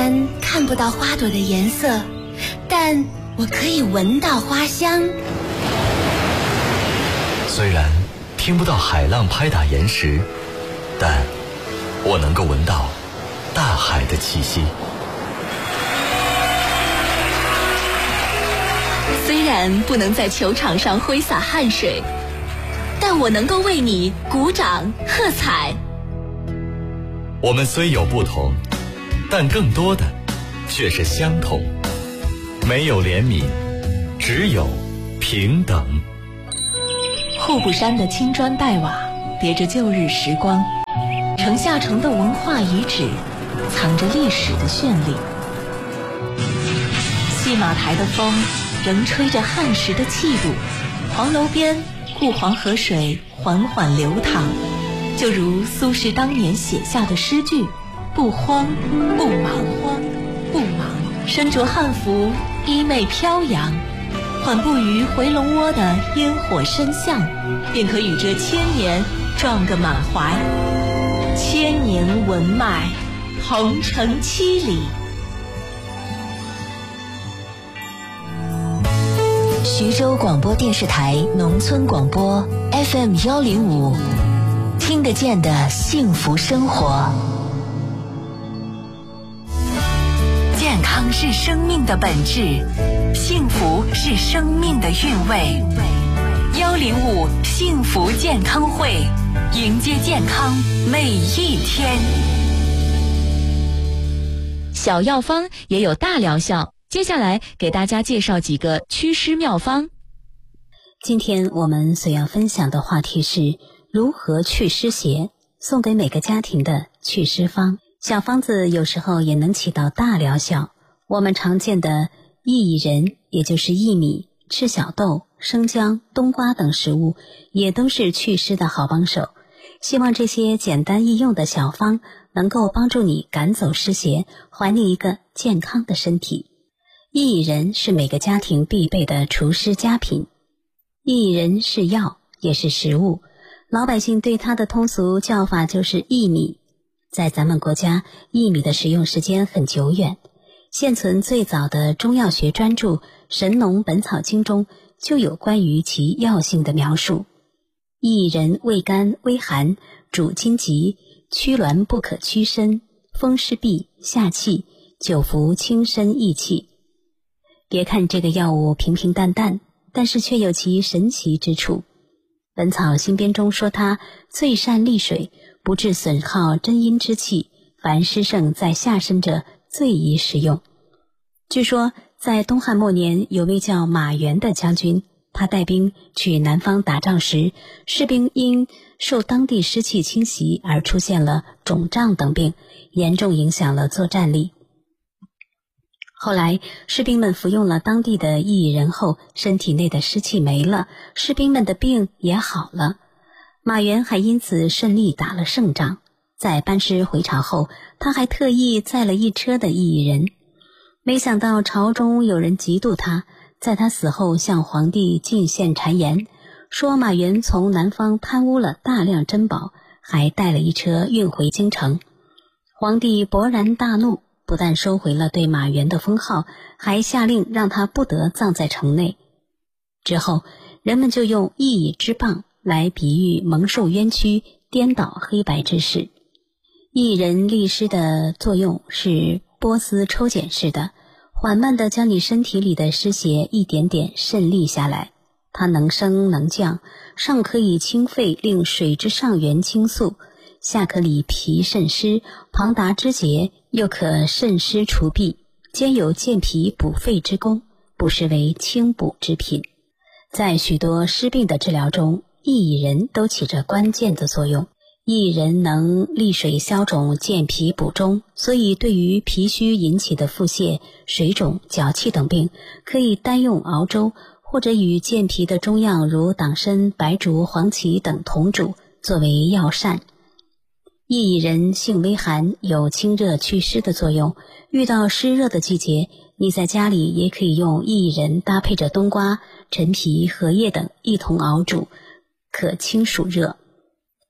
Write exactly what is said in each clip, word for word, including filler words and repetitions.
然看不到花朵的颜色，但我可以闻到花香。 虽然听不到海浪拍打岩石，但我能够闻到大海的气息。 虽然不能在球场上挥洒汗水，但我能够为你鼓掌喝彩。 我们虽有不同，但更多的却是相同。没有怜悯，只有平等。 户部山的青砖黛瓦叠着旧日时光，城下城的文化遗址藏着历史的绚丽。戏马台的风仍吹着汉时的气度，黄楼边顾黄河水缓缓流淌，就如苏轼当年写下的诗句：不慌不忙，慌不忙，身着汉服，衣袂飘扬，缓步于回龙窝的烟火深巷，便可与这千年撞个满怀。千年文脉，红尘七里。 徐州广播电视台农村广播 F M 幺零五，听得见的幸福生活。健康是生命的本质，幸福是生命的韵味。幺零五幸福健康会，迎接健康每一天。 小药方也有大疗效，接下来给大家介绍几个祛湿妙方。 今天我们所要分享的话题是如何去湿邪，送给每个家庭的祛湿方。小方子有时候也能起到大疗效。我们常见的薏仁，也就是薏米、赤小豆、生姜、冬瓜等食物，也都是祛湿的好帮手。希望这些简单易用的小方能够帮助你赶走湿邪，还你一个健康的身体。薏仁是每个家庭必备的除湿佳品。薏仁是药，也是食物，老百姓对它的通俗叫法就是薏米。在咱们国家，薏米的使用时间很久远，现存最早的中药学专著《神农本草经》中就有关于其药性的描述。薏仁味甘微寒，主筋急，驱挛不可屈伸，风湿痹，下气，久服轻身益气。别看这个药物平平淡淡，但是却有其神奇之处。本草新编中说它最善利水，不致损耗真阴之气，凡湿盛在下身者最宜食用。据说在东汉末年，有位叫马援的将军，他带兵去南方打仗时，士兵因受当地湿气侵袭而出现了肿胀等病，严重影响了作战力。后来士兵们服用了当地的薏仁后，身体内的湿气没了，士兵们的病也好了。马援还因此顺利打了胜仗。在班师回朝后，他还特意载了一车的薏仁。没想到朝中有人嫉妒他，在他死后向皇帝进献谗言，说马援从南方贪污了大量珍宝，还带了一车运回京城。皇帝勃然大怒，不但收回了对马援的封号，还下令让他不得葬在城内。之后人们就用薏之棒来比喻蒙受冤屈、颠倒黑白之事。薏仁利湿的作用是波斯抽检式的，缓慢地将你身体里的湿邪一点点渗沥下来。它能升能降，上可以清肺，令水之上源清肃，下可理脾肾湿，旁达肢节，又可渗湿除痹，兼有健脾补肺之功，不失为清补之品。在许多湿病的治疗中，薏仁都起着关键的作用。薏仁能利水消肿、健脾补中，所以对于脾虚引起的腹泻、水肿、脚气等病，可以单用熬粥，或者与健脾的中药如党参、白术、黄芪等同煮，作为药膳。薏仁性微寒，有清热祛湿的作用。遇到湿热的季节，你在家里也可以用薏仁搭配着冬瓜、陈皮、荷叶等一同熬煮，可清暑热。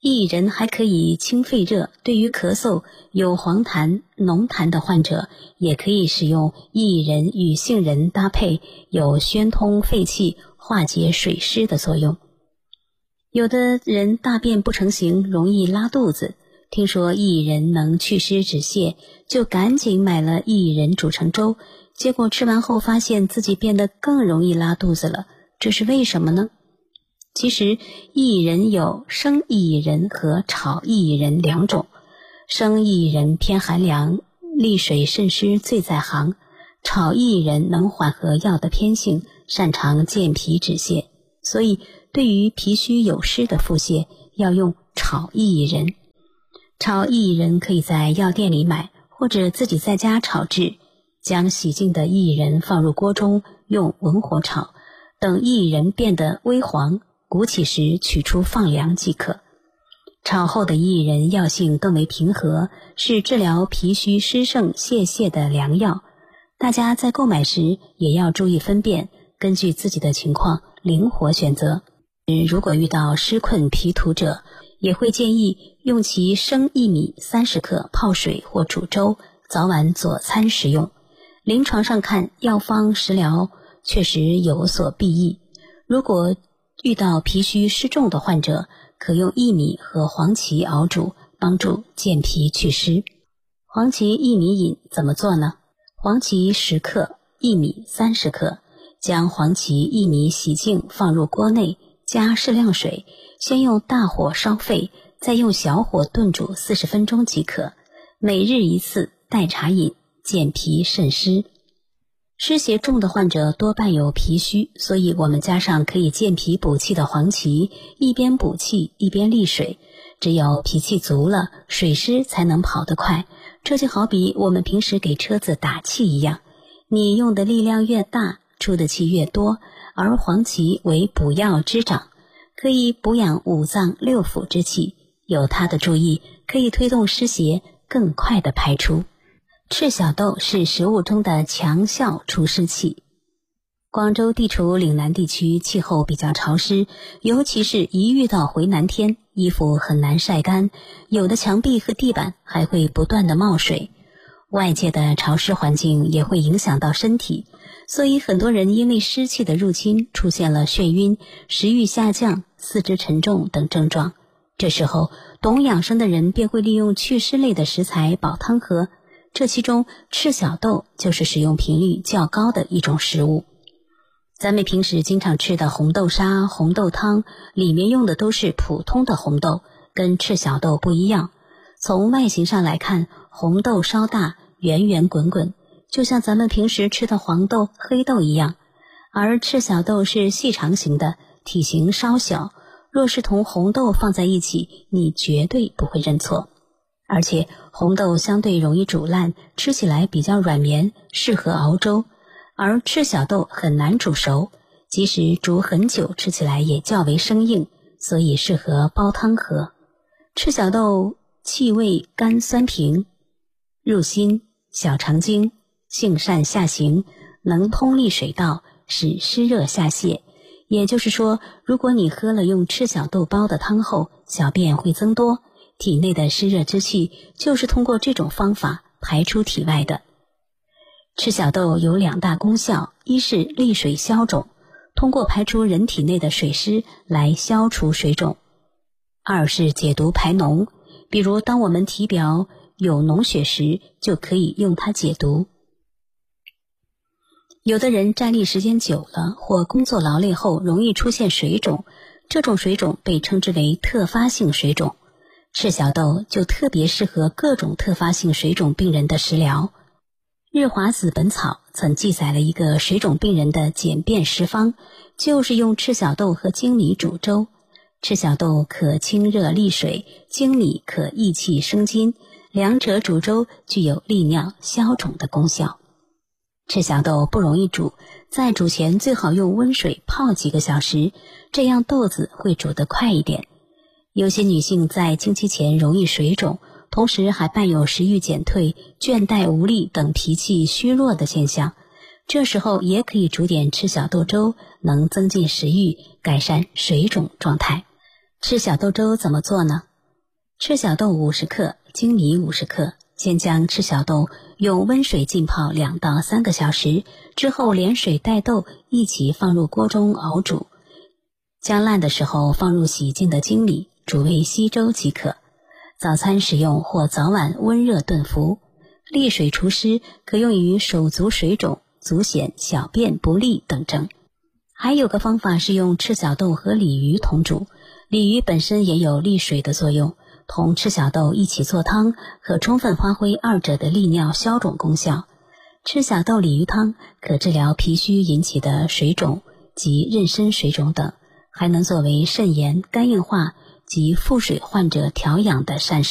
薏仁还可以清肺热，对于咳嗽、有黄痰、浓痰的患者，也可以使用薏仁与杏仁搭配，有宣通肺气、化解水湿的作用。有的人大便不成形，容易拉肚子，听说薏仁能祛湿止泻，就赶紧买了薏仁煮成粥，结果吃完后发现自己变得更容易拉肚子了，这是为什么呢？其实薏仁有生薏仁和炒薏仁两种，生薏仁偏寒凉，利水渗湿最在行，炒薏仁能缓和药的偏性，擅长健脾止泻，所以对于脾虚有湿的腹泻要用炒薏仁。炒薏仁可以在药店里买，或者自己在家炒制，将洗净的薏仁放入锅中，用文火炒，等薏仁变得微黄，鼓起时取出放凉即可。炒后的薏仁药性更为平和，是治疗脾虚湿盛泄泻的良药。大家在购买时也要注意分辨，根据自己的情况灵活选择。如果遇到湿困脾土者，也会建议用其生薏米三十克泡水或煮粥，早晚佐餐食用。临床上看，药方食疗确实有所裨益。如果遇到脾虚湿重的患者，可用薏米和黄芪熬煮，帮助健脾祛湿。黄芪薏米饮怎么做呢？黄芪十克，薏米三十克，将黄芪薏米洗净放入锅内，加适量水，先用大火烧沸，再用小火炖煮四十分钟即可。每日一次，代茶饮，健脾渗湿。湿邪重的患者多伴有脾虚，所以我们加上可以健脾补气的黄芪，一边补气一边利水。只有脾气足了，水湿才能跑得快。这就好比我们平时给车子打气一样，你用的力量越大，出的气越多，而黄芪为补药之长，可以补养五脏六腑之气，有它的注意，可以推动湿邪更快的排出。赤小豆是食物中的强效除湿器。广州地处岭南地区，气候比较潮湿，尤其是一遇到回南天，衣服很难晒干，有的墙壁和地板还会不断的冒水。外界的潮湿环境也会影响到身体，所以很多人因为湿气的入侵，出现了眩晕、食欲下降、四肢沉重等症状。这时候懂养生的人便会利用祛湿类的食材煲汤喝，这其中赤小豆就是使用频率较高的一种食物。咱们平时经常吃的红豆沙、红豆汤，里面用的都是普通的红豆，跟赤小豆不一样。从外形上来看，红豆稍大，圆圆滚滚，就像咱们平时吃的黄豆、黑豆一样。而赤小豆是细长型的，体型稍小，若是同红豆放在一起，你绝对不会认错。而且红豆相对容易煮烂，吃起来比较软绵，适合熬粥。而赤小豆很难煮熟，即使煮很久，吃起来也较为生硬，所以适合煲汤喝。赤小豆气味甘酸平，入心、小肠经，性善下行，能通利水道，使湿热下泻。也就是说，如果你喝了用赤小豆煲的汤后，小便会增多，体内的湿热之气就是通过这种方法排出体外的。赤小豆有两大功效，一是利水消肿，通过排出人体内的水湿来消除水肿；二是解毒排脓，比如当我们体表有脓血时，就可以用它解毒。有的人站立时间久了，或工作劳累后容易出现水肿，这种水肿被称之为特发性水肿。赤小豆就特别适合各种特发性水肿病人的食疗。日华子本草曾记载了一个水肿病人的简便食方，就是用赤小豆和粳米煮粥。赤小豆可清热利水，粳米可益气生津，两者煮粥具有利尿消肿的功效。赤小豆不容易煮，在煮前最好用温水泡几个小时，这样豆子会煮得快一点。有些女性在经期前容易水肿，同时还伴有食欲减退、倦怠无力等脾气虚弱的现象，这时候也可以煮点赤小豆粥，能增进食欲，改善水肿状态。赤小豆粥怎么做呢？ 赤小豆五十克，粳米五十克。先将赤小豆用温水浸泡两到三个小时，之后连水带豆一起放入锅中熬煮。将烂的时候放入洗净的粳米，煮为稀粥即可。早餐使用或早晚温热炖服。利水除湿，可用于手足水肿、足癣、小便不利等症。还有个方法是用赤小豆和鲤鱼同煮，鲤鱼本身也有利水的作用，同赤小豆一起做汤，可充分发挥二者的利尿消肿功效。赤小豆鲤鱼汤可治疗脾虚引起的水肿及妊娠水肿等，还能作为肾炎、肝硬化及腹水患者调养的膳食。